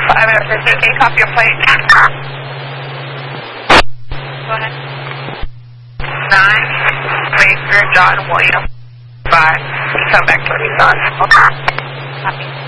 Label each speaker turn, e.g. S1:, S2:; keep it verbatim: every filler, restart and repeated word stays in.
S1: five after T K, copy your plate. Go ahead. nine, Major John William, five, come back to Nissan. Copy.